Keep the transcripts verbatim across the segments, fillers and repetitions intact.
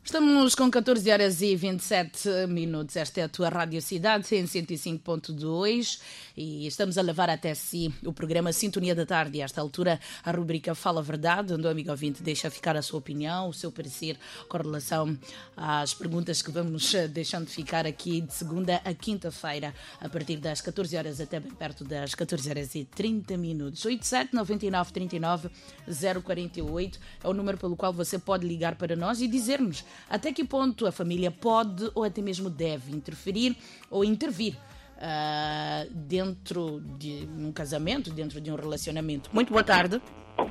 Estamos com catorze horas e vinte e sete minutos. Esta é a tua Rádio Cidade em cento e cinco ponto dois e estamos a levar até si o programa Sintonia da Tarde. E a esta altura, a rubrica Fala a Verdade, onde o amigo ouvinte deixa ficar a sua opinião, o seu parecer com relação às perguntas que vamos deixando ficar aqui de segunda a quinta-feira, a partir das catorze horas até bem perto das catorze horas e trinta minutos. oito sete nove nove três nove zero quatro oito é o número pelo qual você pode ligar para nós e dizer-nos até que ponto a família pode ou até mesmo deve interferir ou intervir uh, dentro de um casamento, dentro de um relacionamento. Muito boa tarde.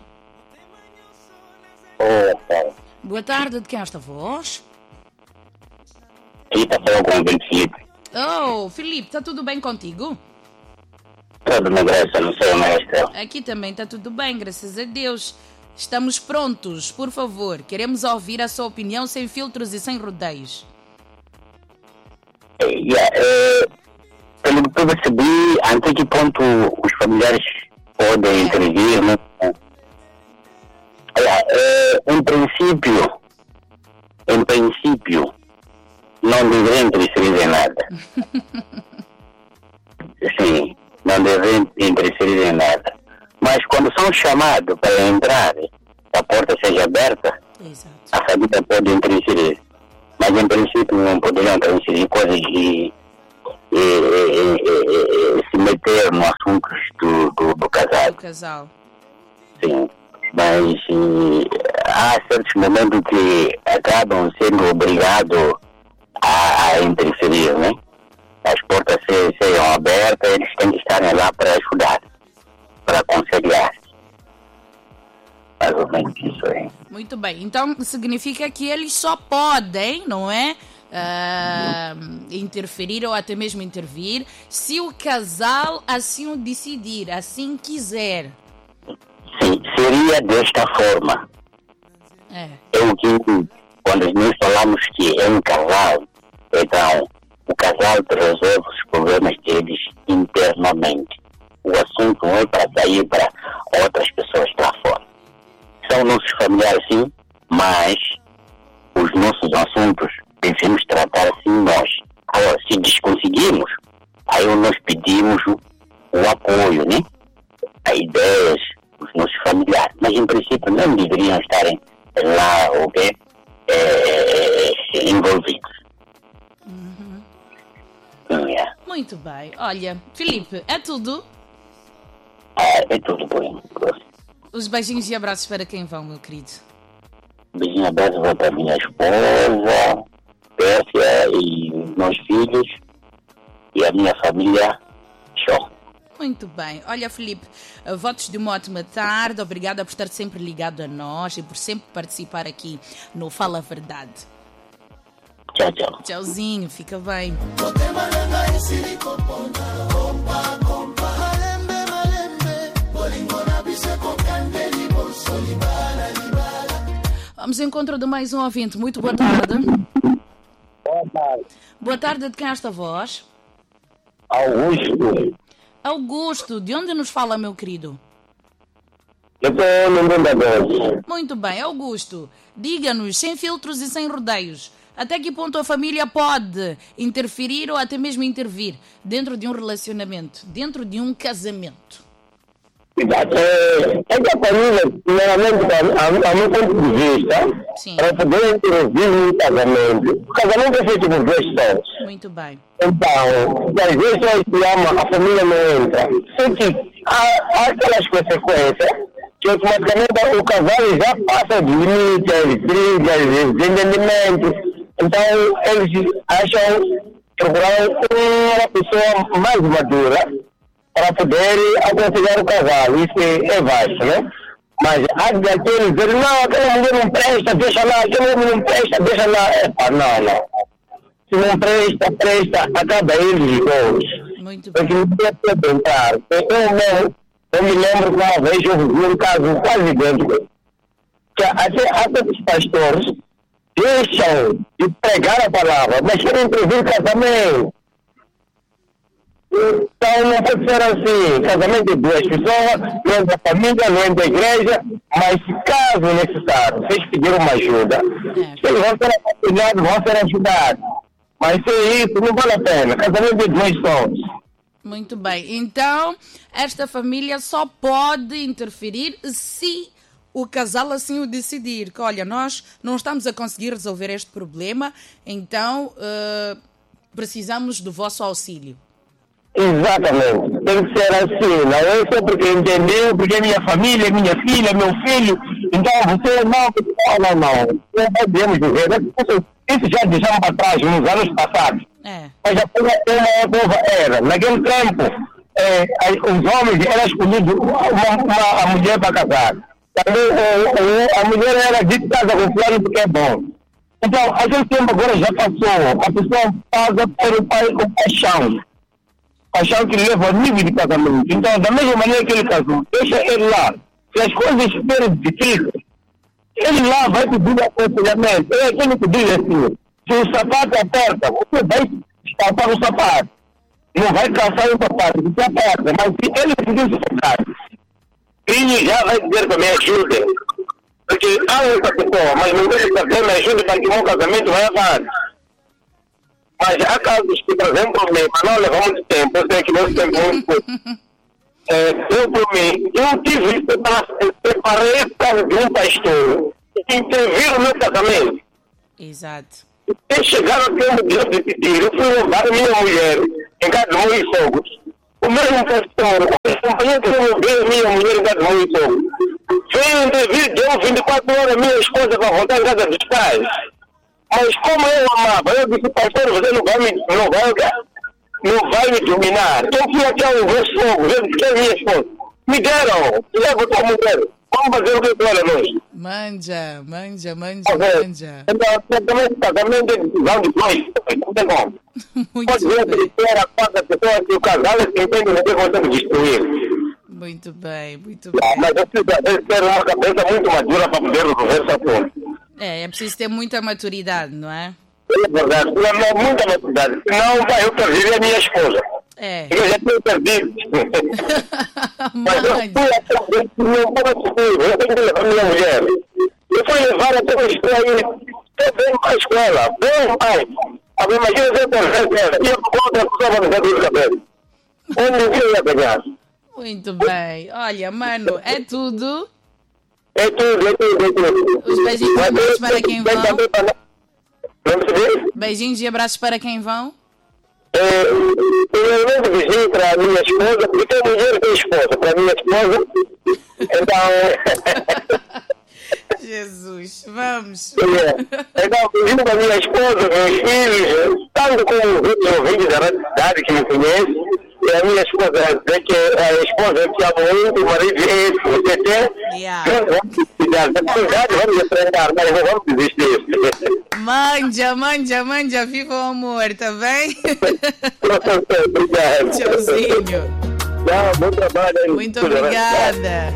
Boa tarde. Boa tarde, de quem é esta voz? Aqui está falando com o Bento Filipe. Oh, Filipe, está tudo bem contigo? Tudo na graça, não sei, mestre. Aqui também está tudo bem, graças a Deus. Estamos prontos, por favor. Queremos ouvir a sua opinião sem filtros e sem rodeios. Yeah, é, pelo que eu percebi, até que ponto os familiares podem é. intervir, né? Yeah, é, em princípio, em princípio, não deveriam interferir em nada. Sim, não deveriam interferir em nada. Mas quando são chamados para entrar, a porta seja aberta, exato, a família pode interferir. Mas em princípio não poderiam interferir coisas de e, e, e, e, se meter no assunto do, do, do casal. Do casal. Sim, mas e, há certos momentos que acabam sendo obrigados a, a interferir, né? As portas se, sejam abertas, eles têm que estarem lá para ajudar, para aconselhar. Mais ou menos isso aí. Muito bem. Então significa que eles só podem, não é? Uh, interferir ou até mesmo intervir se o casal assim o decidir, assim quiser. Sim, seria desta forma. É. Eu que quando nós falamos que é um casal, então o casal resolve os problemas deles internamente. O assunto não é para sair para outras pessoas lá fora. São nossos familiares, sim, mas os nossos assuntos devemos tratar assim nós. Agora, se desconseguimos, aí nós pedimos o, o apoio, né? As ideias dos nossos familiares. Mas, em princípio, não deveriam estarem lá, ok? É, envolvidos. Uhum. Yeah. Muito bem. Olha, Filipe, é tudo? Ah, é tudo bem. Os beijinhos e abraços para quem vão, meu querido? Beijinho e abraço vai para minha esposa, Pérsia e meus filhos e a minha família. Show. Muito bem. Olha, Filipe, votos de uma ótima tarde. Obrigada por estar sempre ligado a nós e por sempre participar aqui no Fala a Verdade. Tchau, tchau. Tchauzinho, fica bem. Vamos ao encontro de mais um ouvinte. Muito boa tarde. Boa tarde. Boa tarde, de quem é esta voz? Augusto. Augusto, de onde nos fala, meu querido? Eu estou lembrando agora. Muito bem, Augusto. Diga-nos, sem filtros e sem rodeios, até que ponto a família pode interferir ou até mesmo intervir dentro de um relacionamento, dentro de um casamento? É, é que a família, primeiramente, a, a meu ponto de vista, sim, para poder intervir no casamento. O casamento é feito por dois pessoas. Muito bem. Então, às vezes se ama, a família não entra. Só que há, há aquelas consequências que automaticamente o casal já passa de limites, brigas, desentendimentos. Então, eles acham procurar uma pessoa mais madura para poder aconselhar o casal. Isso é, é vasto, né? Mas há daqueles dizer, não, aquela mulher não presta, deixa lá, aquele homem não presta, deixa lá. Epa, não, não. Se não presta, presta, acaba eles dois. Muito bem. Porque não precisa tentar. Eu, meu, eu me lembro que uma vez eu vi um caso quase idêntico, que até, até os pastores deixam de pregar a palavra, mas querem intervir o casamento. Então não pode ser assim, casamento de duas pessoas, não é da família, não é da igreja, mas se caso necessário, vocês pediram uma ajuda, é. eles vão ser aconselhados, vão ser ajudados. Mas se é isso, não vale a pena, casamento de duas pessoas. Muito bem, então esta família só pode interferir se o casal assim o decidir, que olha, nós não estamos a conseguir resolver este problema, então uh, precisamos do vosso auxílio. Exatamente, tem que ser assim, não é só porque entendeu, porque é minha família, minha filha, meu filho, então você não, não, não, não podemos dizer, isso já deixamos para trás, nos anos passados, é. Mas já foi uma nova era, naquele tempo, é, os homens eram escolhidos uma, uma, a mulher para casar, também a, a mulher era de casa com fulano porque é bom, então aquele tempo agora já passou, a pessoa passa por o paixão, paixão que leva ao nível de casamento. Então, da mesma maneira que ele casou, deixa ele lá. Se as coisas forem difíceis, ele lá vai pedir aconselhamento. É aquele que diz assim, se o sapato aperta, você vai escapar o sapato. Não vai calçar o sapato, você aperta. Mas se ele pedir o sapato, ele já vai dizer que me ajude. Porque há essa pessoa, mas não deixa que me ajude para que o meu casamento vai avançar. Mas há casos que, por exemplo, para não levar muito tempo, eu sei que não tem muito. é, eu, por mim, eu tive separei de um pastor que interviu no meu casamento. Exato. E chegaram a ter um dia de pedir, eu fui levar a minha mulher em casa de meus sogros. O mesmo pastor, o companheiro que eu levei a minha mulher em casa de meus sogros, veio intervir, deu vinte e quatro horas a minha esposa para voltar em casa dos pais. Mas como eu amava, eu disse, pastor, você não vai me, não vai, não vai me dominar. Então fui até ao meu sogro, eu disse, que é minha esposa. Me deram, leva tua mulher. Vamos fazer o que agora nós? Manja, manja, manja, manja. Então, também casamento é decisão de dois, não tem como. Muito Pode ver que era a quarta pessoa que o casal se entende o que consegue destruir. Muito bem, muito bem. Mas eu preciso ter uma cabeça muito madura para poder resolver essa coisa. É, é preciso ter muita maturidade, não é? É verdade, não é muita maturidade. Senão, vai, eu perdi a minha esposa. É. Eu já tinha perdido. Mas eu fui até o não possível, eu tenho que levar minha mulher. Eu fui levar até a escola, eu venho para a escola, venho, pai. Agora imagina se eu perder ela, e eu vou outra pessoa para fazer o cabelo. Onde eu ia pegar? Muito bem. Olha, mano, é tudo. É tudo, é tudo, é tudo. Os beijinhos e abraços para quem vão. Não percebi? Beijinhos e abraços para quem vão. É, eu não beijinho para a minha esposa, porque tem mulher que é esposa, para a minha esposa. Então. Jesus, vamos. É, então, beijinho para a minha esposa, meus filhos, tanto como os outros ouvintes da cidade que me conhecem. E a minha esposa dizer que a esposa que ama muito, o marido é esse, você tem? Yeah. Vamos enfrentar, mas não vamos desistir. Manja, manja, manja, viva o amor, tá bem? Obrigado. Tchauzinho. Tchau, bom trabalho. Muito obrigada.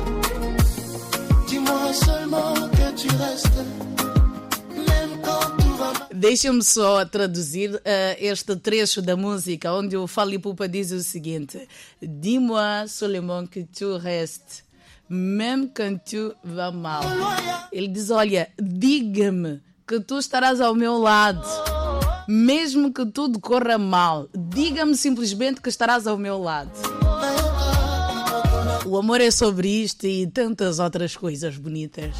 Deixa-me só traduzir uh, este trecho da música onde o Fally Ipupa diz o seguinte: dis-moi seulement que tu restes, même quand tu vas mal. Ele diz, olha, diga-me que tu estarás ao meu lado, mesmo que tudo corra mal. Diga-me simplesmente que estarás ao meu lado. O amor é sobre isto e tantas outras coisas bonitas.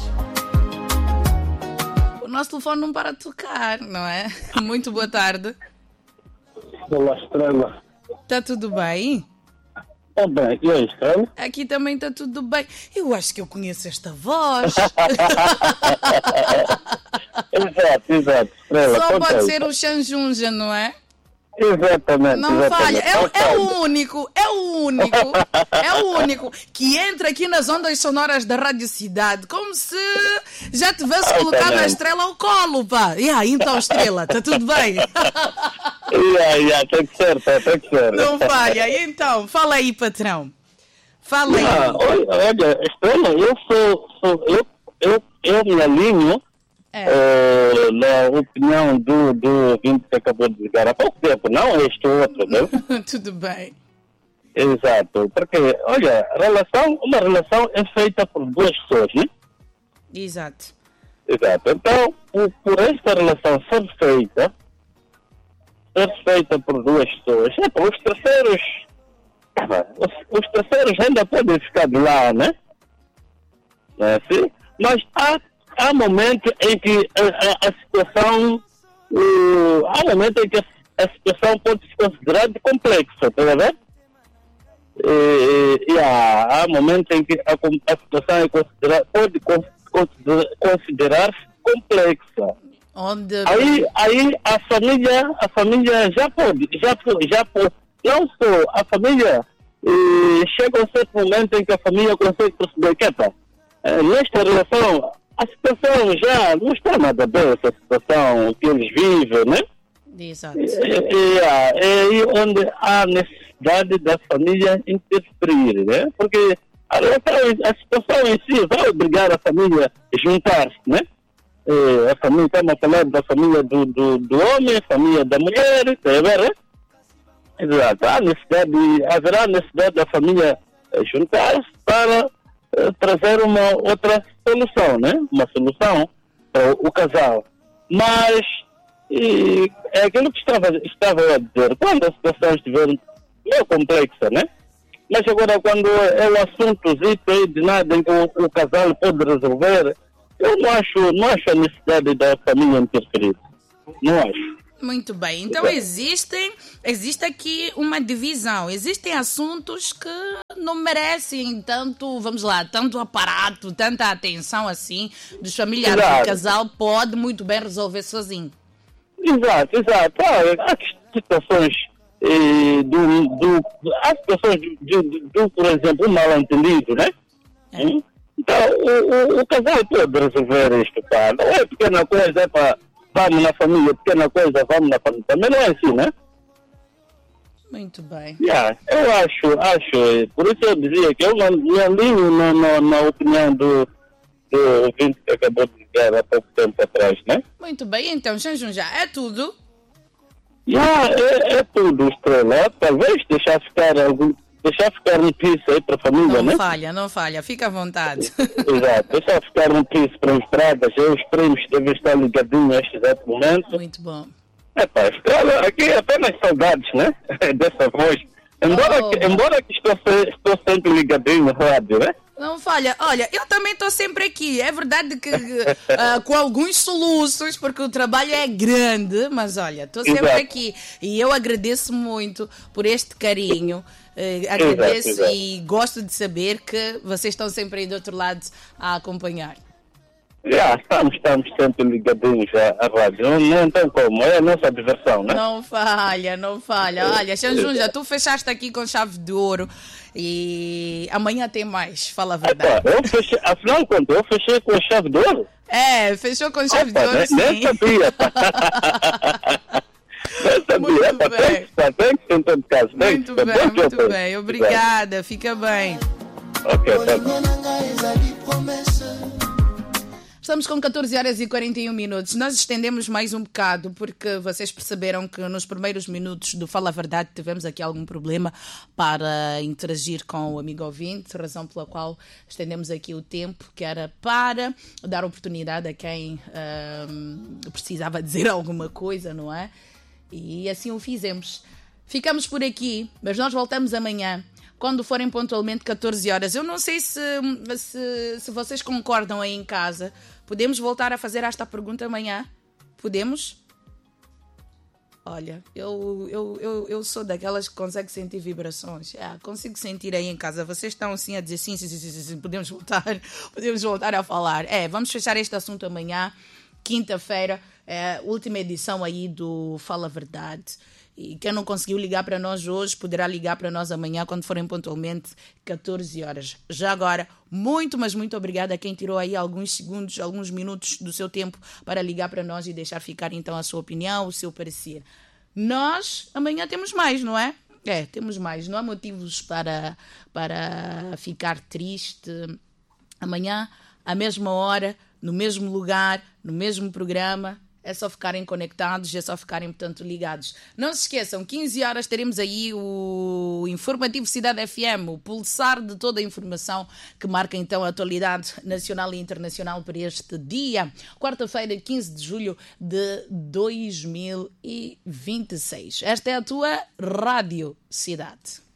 O nosso telefone não para de tocar, não é? Muito boa tarde. Olá, Estrela. Está tudo bem? Está bem, e aí, Estrela? Aqui também está tudo bem. Eu acho que eu conheço esta voz. Exato, exato. Estrela, só pode aí. ser o Xanjunja, não é? Exatamente. Não exatamente. falha. É, é o único, é o único, é o único que entra aqui nas ondas sonoras da Rádio Cidade como se já tivesse colocado a Estrela ao colo, pá. E aí, então, Estrela, está tudo bem? Yeah, yeah, tem que ser, tem que ser. Não falha. E então, fala aí, patrão. Fala aí. Ah, olha, olha, Estrela, eu sou, sou eu, eu, eu me alinho é. eh, na opinião do, do ouvinte que acabou de ligar há pouco tempo, não este outro, não? Tudo bem. Exato, porque, olha, relação, uma relação é feita por duas pessoas, né? Exato. Exato, então, por, por esta relação ser feita, ser feita por duas pessoas, é para os terceiros, os, os terceiros ainda podem ficar de lá, né? Não é assim? Mas há, há momentos em que a, a, a situação, uh, há momentos em que a, a situação pode se considerar de complexa, está a ver? E, e há, há momentos em que a, a situação é considerar, pode considerar, considerar-se complexa. Onde... Aí, aí a família, a família já pode, já pode, já pode, não só a família, eh, chega a um certo momento em que a família consegue perceber que, epa, eh, nesta relação, a situação já não está nada bem, essa situação que eles vivem, né? Exato. E, e, é aí onde há necessidade da família interferir, né? Porque a relação, a situação em si vai obrigar a família a juntar-se, né? E a família, estamos a falar da família do, do, do homem, família da mulher, está a ver, né? Exato. Há necessidade, haverá necessidade da família juntar-se para uh, trazer uma outra solução, né? Uma solução para o casal. Mas e é aquilo que estava, estava a dizer, quando a situação estiver meio complexa, né? Mas agora quando é um assunto de nada em que o, o casal pode resolver, eu não acho, não acho a necessidade da família interferir. Não acho. Muito bem. Então existem, existe aqui uma divisão. Existem assuntos que não merecem tanto, vamos lá, tanto aparato, tanta atenção assim dos familiares. Exato. O casal pode muito bem resolver sozinho. Exato, exato. Há, há situações eh, do, do, há situações de, de, de, por exemplo, um mal-entendido, né? É. Hum? Então, o, o, o casal pode resolver isto, pá. Não é pequena coisa, é para vamos na família, pequena coisa, vamos na família. Também não é assim, né? Muito bem. Yeah, eu acho, acho. Por isso eu dizia que eu não me alinho na, na, na opinião do, do ouvinte que acabou de ligar há pouco tempo atrás, né? Muito bem, então, Xanjunja, é tudo? Yeah, é, é tudo, Estrela. Talvez deixar ficar algum. Deixar ficar um piso aí para a família, não né? Não falha, não falha, fica à vontade. Exato, deixar ficar um piso para as estradas, os primos devem estar ligadinhos neste exato momento. Muito bom. É pá, aqui é apenas saudades, né? Dessa voz. Embora, oh. que, embora que estou, estou sempre ligadinho no rádio, né? Não falha. Olha, eu também estou sempre aqui. É verdade que uh, com alguns soluços, porque o trabalho é grande, mas olha, estou sempre Exato. aqui. E eu agradeço muito por este carinho. Uh, agradeço exato, exato. E gosto de saber que vocês estão sempre aí do outro lado a acompanhar. Já, estamos, estamos sempre ligadinhos à, à rádio. Não, não tem como, é a nossa diversão, né? Não falha, não falha. Olha, Xanjunja, tu fechaste aqui com chave de ouro e amanhã tem mais, fala a verdade. Epa, eu fechei, afinal de contas, eu fechei com a chave de ouro? É, fechou com chave Epa, de ouro, nem, sim. Nem sabia. Nem sabia. Muito Epa, bem. Tem que estar, tem que sentar de casa. Muito bem, bem muito bem. bem. Obrigada, fica bem. Ok, tá bom. Estamos com catorze horas e quarenta e um minutos. Nós estendemos mais um bocado porque vocês perceberam que nos primeiros minutos do Fala a Verdade tivemos aqui algum problema para interagir com o amigo ouvinte, razão pela qual estendemos aqui o tempo, que era para dar oportunidade a quem hum, precisava dizer alguma coisa, não é? E assim o fizemos. Ficamos por aqui, mas nós voltamos amanhã. Quando forem pontualmente catorze horas. Eu não sei se, se, se vocês concordam aí em casa. Podemos voltar a fazer esta pergunta amanhã? Podemos? Olha, eu, eu, eu, eu sou daquelas que consegue sentir vibrações. É, consigo sentir aí em casa. Vocês estão assim a dizer sim, sim, sim, sim, sim, podemos voltar, podemos voltar a falar. É, vamos fechar este assunto amanhã, quinta-feira, é, última edição aí do Fala a Verdade. E quem não conseguiu ligar para nós hoje poderá ligar para nós amanhã quando forem pontualmente catorze horas. Já agora, muito, mas muito obrigada a quem tirou aí alguns segundos, alguns minutos do seu tempo para ligar para nós e deixar ficar então a sua opinião, o seu parecer. Nós amanhã temos mais, não é? É, temos mais. Não há motivos para, para ficar triste. Amanhã, à mesma hora, no mesmo lugar, no mesmo programa. É só ficarem conectados, é só ficarem, portanto, ligados. Não se esqueçam, quinze horas teremos aí o Informativo Cidade F M, o pulsar de toda a informação que marca então a atualidade nacional e internacional para este dia. Quarta-feira, quinze de julho de dois mil e vinte e seis. Esta é a tua Rádio Cidade.